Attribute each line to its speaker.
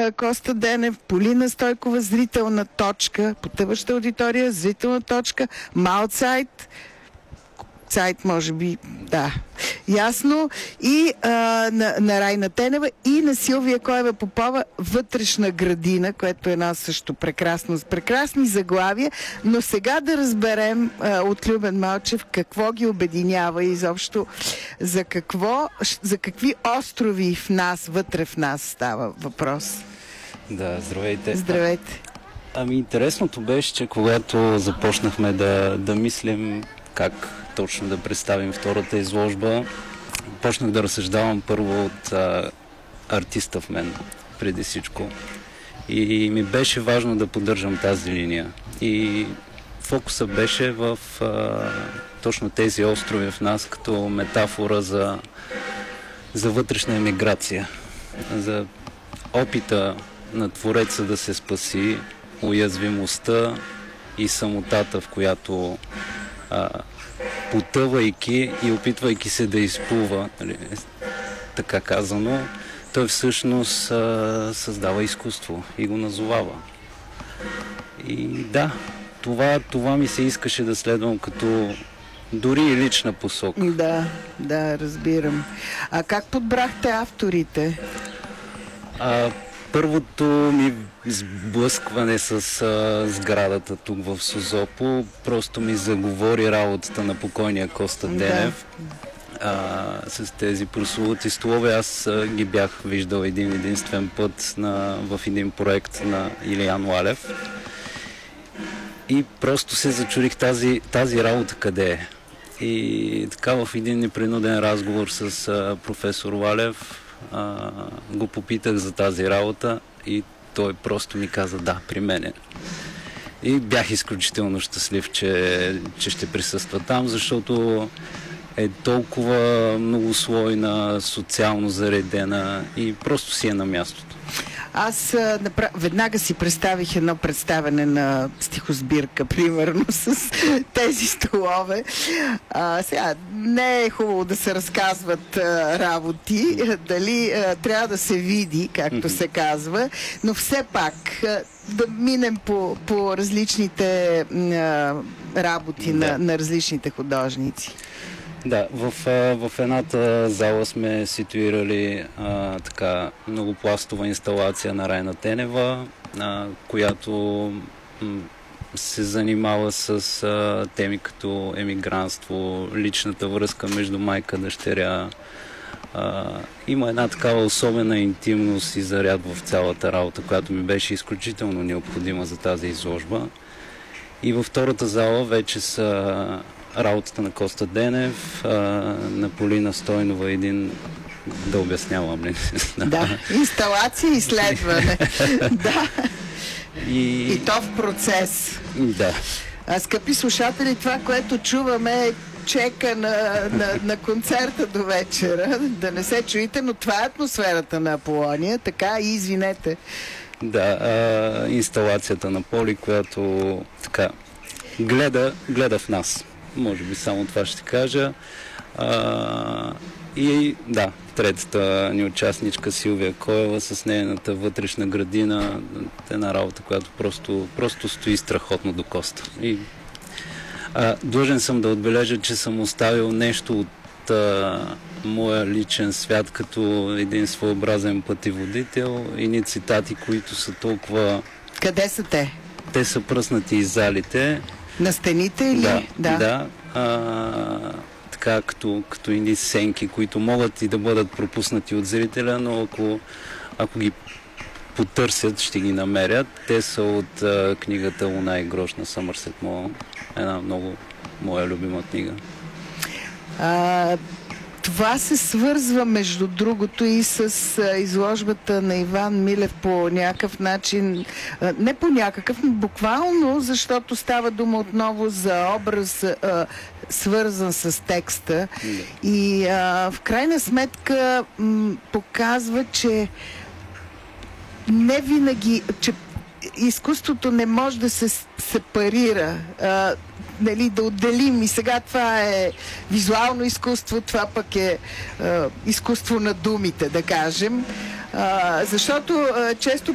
Speaker 1: Коста Денев, Полина Стойкова, зрителна точка, потъваща аудитория, зрителна точка, Малцайт, сайт, може би, да, ясно, и на Райна Тенева и на Силвия Коева Попова Вътрешна градина, което е една също прекрасни заглавия, но сега да разберем от Любен Малчев какво ги обединява и изобщо за какви острови в нас, вътре в нас става въпрос.
Speaker 2: Да, здравейте.
Speaker 1: Здравейте.
Speaker 2: Интересното беше, че когато започнахме да мислим как точно да представим втората изложба, почнах да разсъждавам първо от артиста в мен, преди всичко. И ми беше важно да поддържам тази линия. И фокуса беше в точно тези острови в нас, като метафора за вътрешна емиграция. За опита на Твореца да се спаси, уязвимостта и самотата, в която потъвайки и опитвайки се да изплува, нали, така казано, той всъщност създава изкуство и го назовава. И да, това ми се искаше да следвам като дори и лична посока.
Speaker 1: Да, разбирам. А как подбрахте авторите?
Speaker 2: Първото ми сблъскване с сградата тук в Созопо просто ми заговори работата на покойния Коста Денев. С тези прословути столове. Аз ги бях виждал единствен път в един проект на Илиян Лалев. И просто се зачудих тази работа къде е. И така в един непринуден разговор с професор Лалев го попитах за тази работа и той просто ми каза да, при мене. И бях изключително щастлив, че ще присъства там, защото е толкова многослойна, социално заредена и просто си е на мястото.
Speaker 1: Аз веднага си представих едно представяне на стихосбирка, примерно, с тези столове. Сега, не е хубаво да се разказват работи, дали трябва да се види, както се казва, но все пак да минем по различните работи на различните художници.
Speaker 2: Да, в едната зала сме ситуирали така многопластова инсталация на Райна Тенева, която се занимава с теми като емигрантство, личната връзка между майка и дъщеря. Има една такава особена интимност и заряд в цялата работа, която ми беше изключително необходима за тази изложба. И във втората зала вече са работата на Коста Денев, на Полина Стойнова, да обяснявам ли?
Speaker 1: Да, инсталация и изследване. Да. И то в процес.
Speaker 2: Да.
Speaker 1: Скъпи слушатели, това, което чуваме е чека на концерта до вечера. Да не се чуете, но това е атмосферата на Аполония, така и извинете.
Speaker 2: Да, инсталацията на Поли, която така гледа в нас. Може би само това ще кажа. И да, третата ни участничка Силвия Коева с нейната вътрешна градина, една работа, която просто стои страхотно до коста. И длъжен съм да отбележа, че съм оставил нещо от моя личен свят като един своеобразен пътеводител, едни цитати, които са толкова...
Speaker 1: Къде са те?
Speaker 2: Те са пръснати из залите.
Speaker 1: На стените или?
Speaker 2: Да. Така като едни сенки, които могат и да бъдат пропуснати от зрителя, но ако ги потърсят, ще ги намерят. Те са от книгата Луна и грош на Съмърсет Моъм. Една много моя любима книга.
Speaker 1: Това се свързва, между другото, и с изложбата на Иван Милев по някакъв начин, не по някакъв, но буквално, защото става дума отново за образ, свързан с текста. И в крайна сметка показва, че не винаги, че изкуството не може да се сепарира, да отделим и сега това е визуално изкуство, това пък е изкуство на думите, да кажем, защото често